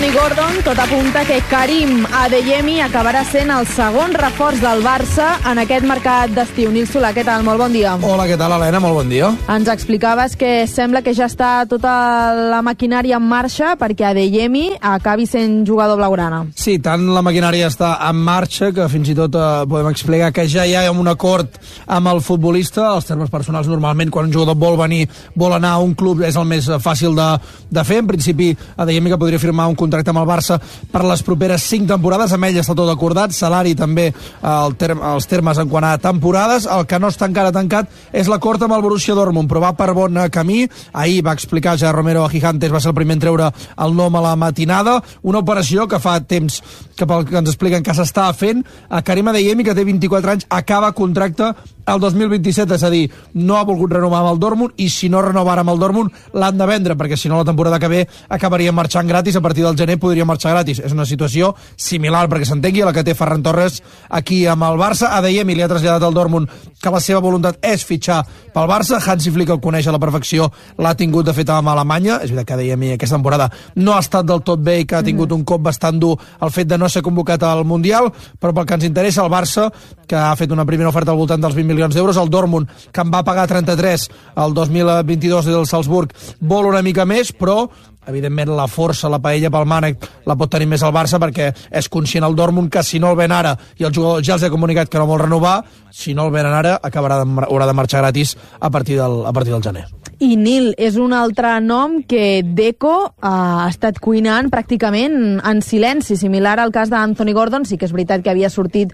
Anthony Gordon, tot apunta que Karim Adeyemi acabarà sent el segon reforç del Barça en aquest mercat d'estiu. Nil Solà, què tal? Molt bon dia. Hola, què tal, Helena? Molt bon dia. Ens explicaves que sembla que ja està tota la maquinària en marxa perquè Adeyemi acabi sent jugador blaugrana. Sí, tant la maquinària està en marxa que fins i tot podem explicar que ja hi ha un acord amb el futbolista. Els termes personals, normalment, quan un jugador vol venir, vol anar a un club, és el més fàcil de fer. En principi, Adeyemi que podria firmar un contracte amb el Barça per les properes 5 temporades. Amb ell està tot acordat, salari també, els termes en quant a temporades. El que no està encara tancat és l'acord amb el Borussia Dortmund, però va per bon camí. Ahir va explicar ja Romero a Gigantes, va ser el primer en treure el nom a la matinada. Una operació que fa temps que pel que ens expliquen que s'està fent. A Karim Adeyemi, que té 24 anys, acaba contracte el 2027, és a dir, no ha volgut renovar amb el Dortmund, i si no renova ara amb el Dortmund l'han de vendre, perquè si no la temporada que ve acabaria marxant gratis. A partir del gener podria marxar gratis. És una situació similar, perquè s'entengui, a la que té Ferran Torres aquí amb el Barça. Adeyemi li ha traslladat al Dortmund que la seva voluntat és fitxar pel Barça. Hansi Flick el coneix a la perfecció, l'ha tingut de fet amb Alemanya. És veritat que Adeyemi aquesta temporada no ha estat del tot bé i que ha tingut un cop bastant dur el fet de no ser convocat al Mundial, però pel que ens interessa, el Barça, que ha fet una primera oferta al voltant dels 20 milions d'euros, el Dortmund, que en va pagar 33 el 2022 del Salzburg, vol una mica més, però evidentment la força, la paella pel mànec la pot tenir més el Barça, perquè és conscient el Dortmund que si no el ven ara, i el jugador ja els ha comunicat que no vol renovar, si no el venen ara haurà de marxar gratis a partir del gener. I Nil, és un altre nom que Deco ha estat cuinant pràcticament en silenci, similar al cas d'Anthony Gordon. Sí que és veritat que havia sortit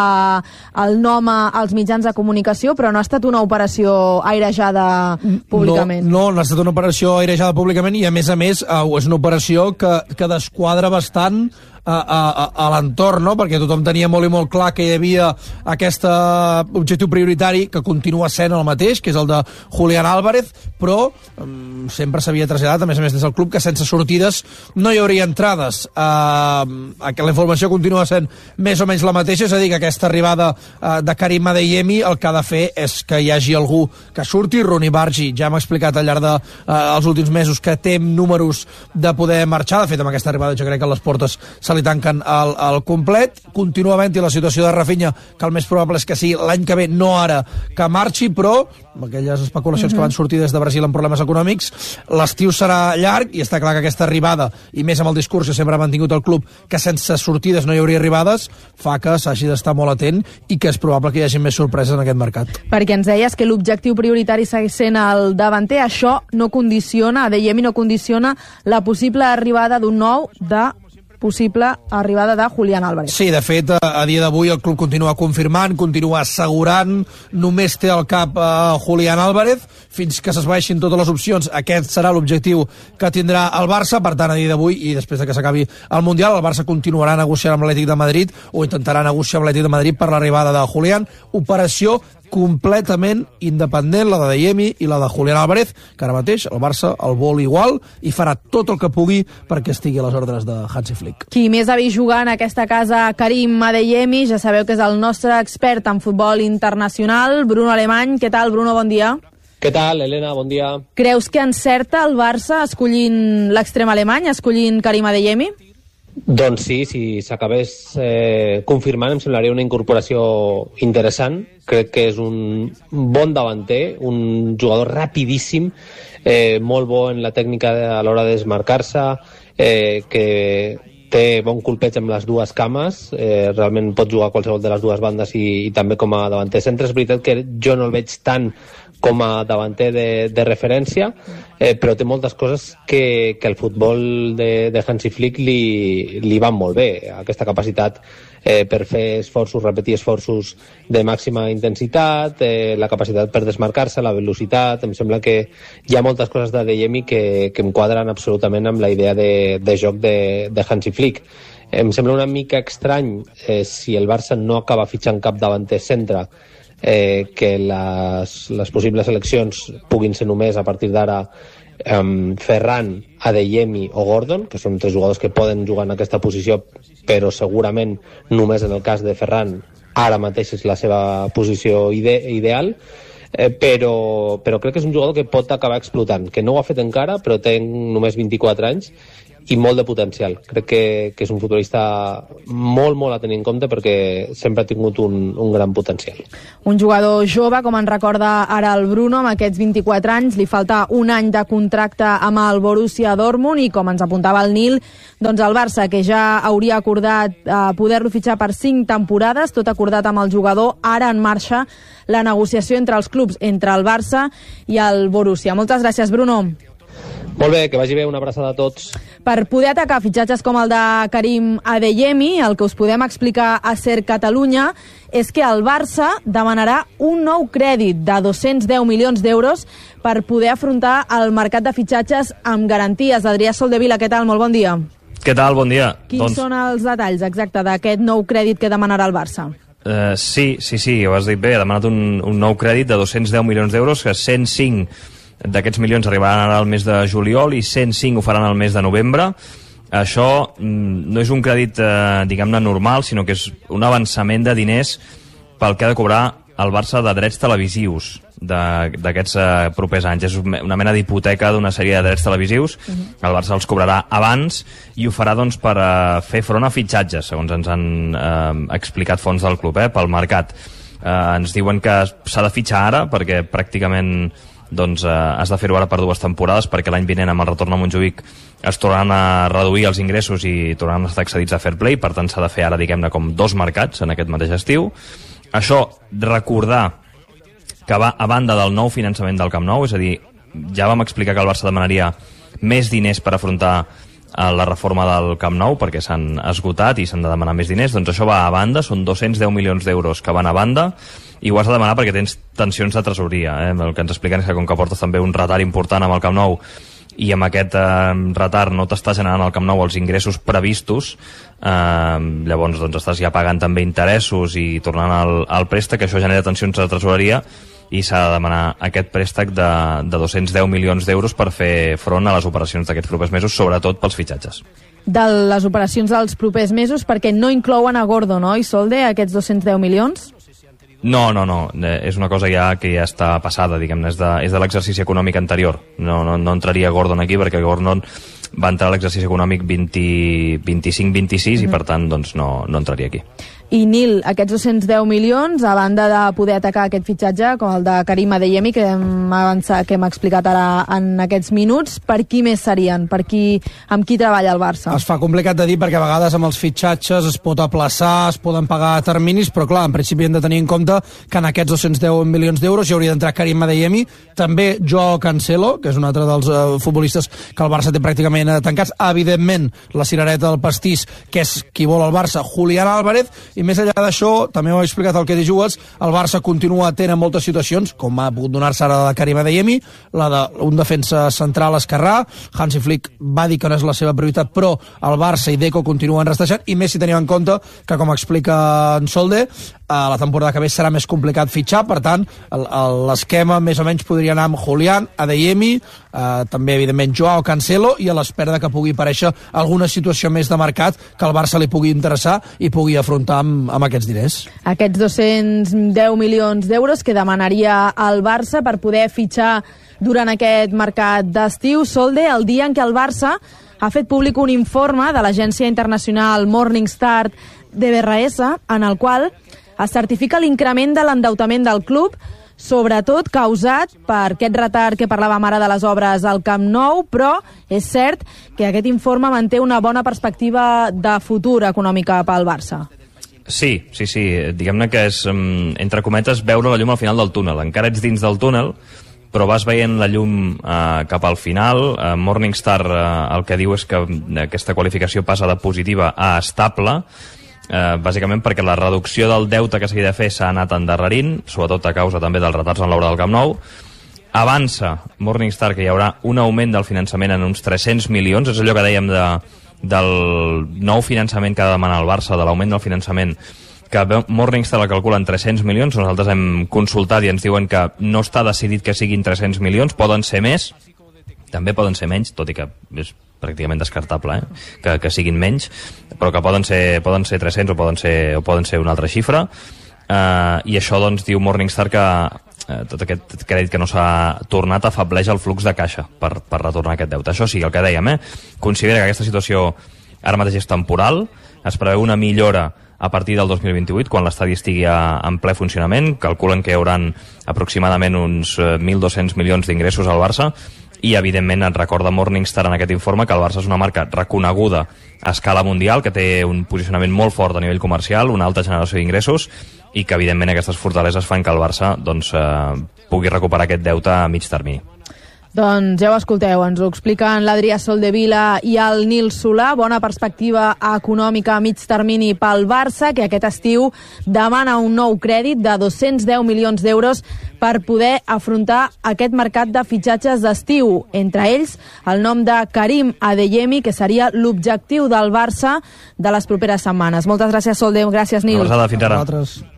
el nom als mitjans de comunicació, però no ha estat una operació airejada públicament. No ha estat una operació airejada públicament, i a més és una operació que desquadra bastant a l'entorn, no? Perquè tothom tenia molt i molt clar que hi havia aquest objectiu prioritari, que continua sent el mateix, que és el de Julián Álvarez, però sempre s'havia traslladat, a més des del club, que sense sortides no hi hauria entrades. La informació continua sent més o menys la mateixa, és a dir, que aquesta arribada de Karim Adeyemi el que ha de fer és que hi hagi algú que surti. Ronny Bargi ja m'ha explicat al llarg dels últims mesos que té números de poder marxar. De fet, amb aquesta arribada jo crec que les portes se li tanquen al complet. Continua havent-hi la situació de Rafinha, que el més probable és que sigui l'any que ve, no ara, que marxi, però amb aquelles especulacions que van sortir des de Brasil amb problemes econòmics, l'estiu serà llarg, i està clar que aquesta arribada, i més amb el discurs que sempre ha mantingut el club, que sense sortides no hi hauria arribades, fa que s'hagi d'estar molt atent i que és probable que hi hagi més sorpreses en aquest mercat. Perquè ens deies que l'objectiu prioritari segueix sent el davanter. Això no condiciona, Adeyemi no condiciona la possible arribada d'un nou possible arribada de Julián Álvarez. Sí, de fet, a dia d'avui el club continua confirmant, continua assegurant, només té al cap Julián Álvarez, fins que s'esvaeixin totes les opcions. Aquest serà l'objectiu que tindrà el Barça. Per tant, a dia d'avui, i després de que s'acabi el Mundial, el Barça continuarà negociant amb l'Atlètic de Madrid, o intentarà negociar amb l'Atlètic de Madrid per l'arribada de Julián. Operació completament independent, la d'Adeyemi i la de Julián Álvarez, que ara mateix el Barça el vol igual i farà tot el que pugui perquè estigui a les ordres de Hansi Flick. Qui més ha vist jugar en aquesta casa Karim Adeyemi, ja sabeu que és el nostre expert en futbol internacional, Bruno Alemany. Què tal, Bruno? Bon dia. Què tal, Helena? Bon dia. Creus que encerta el Barça escollint l'extrem alemany, escollint Karim Adeyemi? Doncs sí, si s'acabés confirmant, em semblaria una incorporació interessant. Crec que és un bon davanter, un jugador rapidíssim, molt bo en la tècnica a l'hora de desmarcar-se, que té bon colpeig amb les dues cames, realment pot jugar a qualsevol de les dues bandes i també com a davanter centre. És veritat que jo no el veig tant com a davanter de referència, però té moltes coses que el futbol de Hansi Flick li van molt bé. Aquesta capacitat per fer esforços, repetir esforços de màxima intensitat, la capacitat per desmarcar-se, la velocitat. Em sembla que hi ha moltes coses d'Adeyemi que em quadren absolutament amb la idea de joc de Hansi Flick. Em sembla una mica estrany si el Barça no acaba fitxant cap davanter centre, que les possibles eleccions puguin ser només a partir d'ara Ferran, Adeyemi o Gordon, que són tres jugadors que poden jugar en aquesta posició, però segurament només en el cas de Ferran ara mateix és la seva posició ideal. Però crec que és un jugador que pot acabar explotant, que no ho ha fet encara, però té només 24 anys i molt de potencial. Crec que és un futbolista molt a tenir en compte perquè sempre ha tingut un gran potencial. Un jugador jove, com en recorda ara el Bruno, amb aquests 24 anys, li falta un any de contracte amb el Borussia Dortmund i, com ens apuntava el Nil, doncs el Barça, que ja hauria acordat poder-lo fitxar per 5 temporades, tot acordat amb el jugador, ara en marxa la negociació entre els clubs, entre el Barça i el Borussia. Moltes gràcies, Bruno. Molt bé, que vagi bé, una abraçada a tots. Per poder atacar fitxatges com el de Karim Adeyemi, el que us podem explicar a Ser Catalunya és que el Barça demanarà un nou crèdit de 210 milions d'euros per poder afrontar el mercat de fitxatges amb garanties. Adrià Soldevila, què tal? Molt bon dia. Què tal? Bon dia. Quins són els detalls, exacte, d'aquest nou crèdit que demanarà el Barça? Sí, ho has dit bé, ha demanat un nou crèdit de 210 milions d'euros, que 105 d'aquests milions arribaran ara al mes de juliol i 105 ho faran al mes de novembre. Això no és un crèdit, diguem-ne, normal, sinó que és un avançament de diners pel que ha de cobrar el Barça de drets televisius d'aquests propers anys. És una mena d'hipoteca d'una sèrie de drets televisius. El Barça els cobrarà abans i ho farà doncs, per fer front a fitxatges, segons ens han explicat fons del club, pel mercat. Ens diuen que s'ha de fitxar ara perquè pràcticament has de fer-ho ara per 2 temporades, perquè l'any vinent amb el retorn a Montjuïc es tornaran a reduir els ingressos i tornaran a estar excedits a fair play, per tant s'ha de fer ara, diguem-ne, com 2 mercats en aquest mateix estiu. Això, recordar que va a banda del nou finançament del Camp Nou, és a dir, ja vam explicar que el Barça demanaria més diners per afrontar la reforma del Camp Nou, perquè s'han esgotat i s'han de demanar més diners, doncs això va a banda, són 210 milions d'euros que van a banda, i ho has de demanar perquè tens tensions de tresoreria. El que ens expliquen és que com que portes també un retard important amb el Camp Nou i amb aquest retard no t'està generant al Camp Nou els ingressos previstos, llavors estàs ja pagant també interessos i tornant al préstec, això genera tensions de tresoreria i s'ha de demanar aquest préstec de 210 milions d'euros per fer front a les operacions d'aquests propers mesos, sobretot pels fitxatges. De les operacions dels propers mesos, perquè no inclouen a Gordo, no, Isolde, aquests 210 milions? No, és una cosa que ja està passada, diguem-ne, és de l'exercici econòmic anterior. No entraria Gordon aquí perquè Gordon va entrar a l'exercici econòmic 25-26 i per tant no entraria aquí. I Nil, aquests 210 milions, a banda de poder atacar aquest fitxatge, com el de Karim Adeyemi, que hem explicat ara en aquests minuts, per qui més serien? Amb qui treballa el Barça? Es fa complicat de dir perquè a vegades amb els fitxatges es pot aplaçar, es poden pagar a terminis, però clar, en principi hem de tenir en compte que en aquests 210 milions d'euros hi hauria d'entrar Karim Adeyemi, també Joao Cancelo, que és un altre dels futbolistes que el Barça té pràcticament tancats, evidentment la cirereta del pastís, que és qui vol el Barça, Julián Álvarez, i més enllà d'això, també ho he explicat el que dius, el Barça continua tenint moltes situacions, com ha pogut donar-se ara la de Karim Adeyemi, la d'un defensa central esquerrà. Hansi Flick va dir que no és la seva prioritat, però el Barça i Deco continuen rastejant, i més si tenim en compte que, com explica en Solde, la temporada que ve serà més complicat fitxar, per tant, l'esquema més o menys podria anar amb Julián, Adeyemi, també, evidentment, Joao Cancelo, i a l'espera que pugui aparèixer alguna situació més de mercat que el Barça li pugui interessar i pugui afrontar amb aquests diners. Aquests 210 milions d'euros que demanaria el Barça per poder fitxar durant aquest mercat d'estiu. Solde, el dia en què el Barça ha fet públic un informe de l'agència internacional Morningstar DBRS, en el qual es certifica l'increment de l'endeutament del club, sobretot causat per aquest retard que parlàvem ara de les obres al Camp Nou, però és cert que aquest informe manté una bona perspectiva de futur econòmica pel Barça. Sí, diguem-ne que és, entre cometes, veure la llum al final del túnel. Encara ets dins del túnel, però vas veient la llum cap al final. Morningstar el que diu és que aquesta qualificació passa de positiva a estable, bàsicament perquè la reducció del deute que s'havia de fer s'ha anat endarrerint, sobretot a causa també dels retards en l'obra del Camp Nou. Avança Morningstar que hi haurà un augment del finançament en uns 300 milions, és allò que dèiem del nou finançament que ha de demanar el Barça, de l'augment del finançament, que Morningstar la calcula en 300 milions, nosaltres hem consultat i ens diuen que no està decidit que siguin 300 milions, poden ser més, també poden ser menys, tot i que és pràcticament descartable, que siguin menys, però que poden ser 300 o poden ser una altra xifra, i això doncs diu Morningstar que tot aquest crèdit que no s'ha tornat afebleix el flux de caixa per retornar aquest deute. Això sí, el que dèiem, considera que aquesta situació ara mateix és temporal, es preveu una millora a partir del 2028, quan l'estadi estigui en ple funcionament. Calculen que hi haurà aproximadament uns 1.200 milions d'ingressos al Barça, i evidentment et recorda Morningstar en aquest informe que el Barça és una marca reconeguda a escala mundial, que té un posicionament molt fort a nivell comercial, una alta generació d'ingressos, i que evidentment aquestes fortaleses fan que el Barça pugui recuperar aquest deute a mig termini. Doncs ja ho escolteu, ens ho expliquen l'Adrià Soldevila i el Nil Solà. Bona perspectiva econòmica a mig termini pel Barça, que aquest estiu demana un nou crèdit de 210 milions d'euros per poder afrontar aquest mercat de fitxatges d'estiu. Entre ells, el nom de Karim Adeyemi, que seria l'objectiu del Barça de les properes setmanes. Moltes gràcies, Solde. Gràcies, Nil. Fins ara.